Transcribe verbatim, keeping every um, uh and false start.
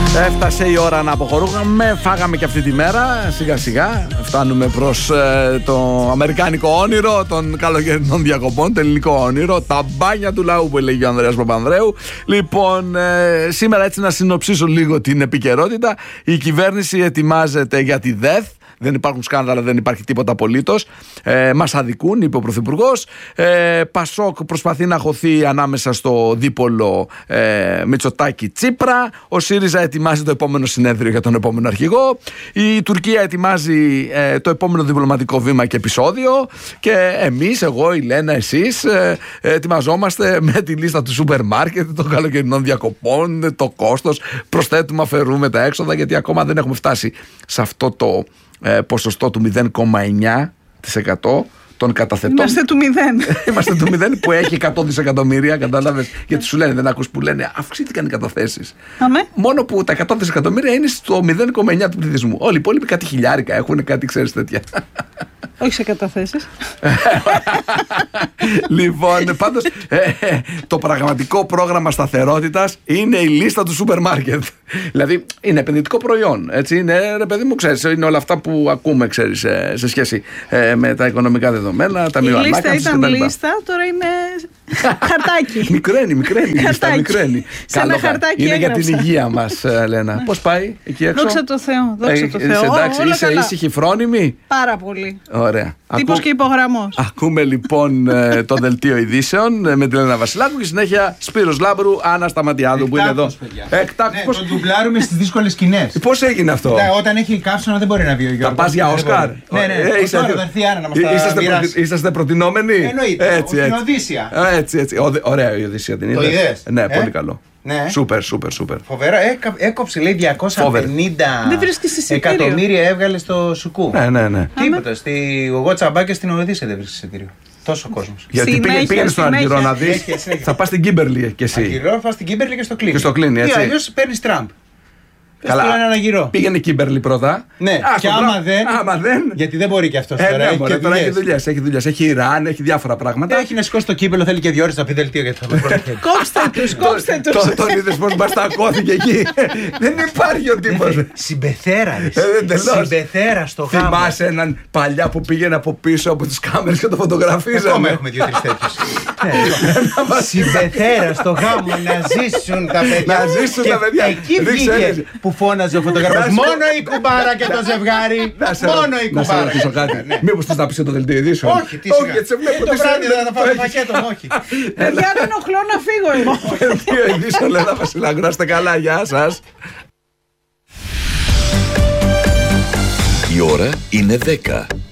Έφτασε η ώρα να αποχωρούμε. Φάγαμε και αυτή τη μέρα. Σιγά σιγά φτάνουμε προς ε, το αμερικάνικο όνειρο των καλοκαιρινών διακοπών. Το ελληνικό όνειρο. Τα μπάνια του λαού που έλεγε ο Ανδρέας Παπανδρέου. Λοιπόν, ε, σήμερα έτσι να συνοψίσω λίγο την επικαιρότητα. Η κυβέρνηση ετοιμάζεται για τη ΔΕΘ. Δεν υπάρχουν σκάνδαλα, δεν υπάρχει τίποτα απολύτως. Ε, μας αδικούν, είπε ο Πρωθυπουργός. Ε, Πασόκ προσπαθεί να χωθεί ανάμεσα στο δίπολο ε, Μητσοτάκη-Τσίπρα. Ο ΣΥΡΙΖΑ ετοιμάζει το επόμενο συνέδριο για τον επόμενο αρχηγό. Η Τουρκία ετοιμάζει ε, το επόμενο διπλωματικό βήμα και επεισόδιο. Και εμείς, εγώ, η Λένα, εσείς, ε, ετοιμαζόμαστε με τη λίστα του σούπερ μάρκετ, των καλοκαιρινών διακοπών, το κόστος. Προσθέτουμε, αφαιρούμε τα έξοδα, γιατί ακόμα δεν έχουμε φτάσει σε αυτό το Ε, ποσοστό του μηδέν κόμμα εννιά τοις εκατό των καταθετών. Είμαστε του μηδέν. Είμαστε του μηδέν που έχει εκατό δισεκατομμύρια, κατάλαβες. Γιατί σου λένε, δεν ακούς που λένε αυξήθηκαν οι καταθέσεις. Αμέ. Μόνο που τα εκατό δισεκατομμύρια είναι στο μηδέν κόμμα εννιά του πληθυσμού. Όλοι οι υπόλοιποι κάτι χιλιάρικα έχουν, κάτι ξέρεις τέτοια. Όχι σε καταθέσεις. Λοιπόν, πάντως ε, ε, το πραγματικό πρόγραμμα σταθερότητας είναι η λίστα του σούπερ μάρκετ. Δηλαδή είναι επενδυτικό προϊόν. Έτσι είναι, ρε παιδί μου, ξέρεις, είναι όλα αυτά που ακούμε, ξέρεις, σε, σε σχέση ε, με τα οικονομικά δεδομένα, τα μειοανάκαμψης. Η λίστα ήταν λίστα, τώρα είναι χαρτάκι. Μικραίνει, μικραίνει η λίστα, μικραίνει. Σε ένα χαρτάκι είναι έγραψα. Για την υγεία μας, Λένα. Πώς πάει εκεί έξω? Δόξα τω Θεώ, δόξα τω Θεώ. Εντάξει, είσαι καλά. ήσυχη, φρόνιμη? Πάρα πολύ. Ωραία. Τύπος Ακού... και υπογραμμός. Ακούμε λοιπόν το δελτίο ειδήσεων με την Λένα Βασιλάκου και συνέχεια Σπύρος Λάμπρου, Άννα Σταματιάδου που είναι εδώ. Εκτάκτος. Ναι, πώς... τον ντουμπλάρουμε στις δύσκολες σκηνές. Πώς έγινε αυτό? Ναι, όταν έχει κάψωνα δεν μπορεί να βγει ο Γιώργος. Θα πας για Όσκαρ? Ναι, ναι, ναι. Τώρα θα έρθει η Άννα να μας τα μοιράσει. Είσαστε προτινόμενοι? Εννοείται, έτσι, στην Οδύσσια. Έτσι, έτσι. Ωραία η Οδύσσια την είδες? Το είδες? Ναι, πολύ καλό. Ναι. Σούπερ, σούπερ, σούπερ. Φοβερά, Έκα, έκοψε λέει διακόσια πενήντα εκατομμύρια έβγαλε στο Σουκού. Ναι, ναι, ναι. Τίποτα. Στη εγώ τσαμπάκια στην Οδύσσια δεν βρίσκει εισιτήριο. Τόσο κόσμος. Γιατί πήγαινε, πήγαινε στον Αργυρό να δεις. Θα πας στην Κίμπερλι κι εσύ. Αργυρό, θα στην Κίμπερλι και στο Κλίνι. Και στο Κλίνι, έτσι. Ή αλλιώς παίρνεις Τραμπ. Καλά. Πήγαινε Κίμπερλι πρώτα. Ναι, Α, και άμα δεν, άμα δεν. γιατί δεν μπορεί και αυτό τώρα. Ε, ναι, έχει, μωρέ, και τώρα έχει δουλειές. Έχει δουλειές. Έχει Ιράν, έχει διάφορα πράγματα. Έχει να σηκώσει το κύπελο, θέλει και δύο ώρες να πει δελτίο γιατί θα το βρει. Κόψτε τους, κόψτε τους. Τον είδες πώς μπαστακώθηκε εκεί? Δεν υπάρχει ο τύπος. Συμπεθέρα, συμπεθέρα στο γάμο. Θυμάσαι έναν παλιά που πήγαινε από πίσω από τις κάμερες και το φωτογραφίζαμε? Ακόμα έχουμε δύο-τρεις τέτοιους. Συμπεθέρα στο γάμο, να ζήσουν τα παιδιά. Να ζήσουν τα παιδιά. Εκεί βγήκε που φώναζε ο φωτογράφος. Μόνο η κουμπάρα και το ζευγάρι. Μόνο η κουμπάρα. Να σε ρωτήσω κάτι. Μήπως θες να πεις το δελτίο ειδήσεων? Όχι, τι σιγά. Το βράδυ θα φάω το πακέτο μου, όχι. Παιδιά, δεν οχλώ να φύγω εγώ. Δελτίο ειδήσεων, Λένα Βασιλάκου. Να είστε καλά, γεια σας. Η ώρα είναι δέκα.